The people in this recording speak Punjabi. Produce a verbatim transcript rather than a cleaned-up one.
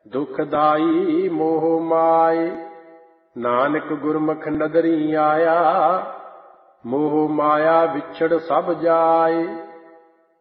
ਦੁਖਦਾਈ ਮੋਹ ਮਾਏ। ਨਾਨਕ ਗੁਰਮੁਖ ਨਦਰੀ ਆਇਆ, ਮੋਹ ਮਾਇਆ ਵਿਛੜ ਸਭ ਜਾਏ।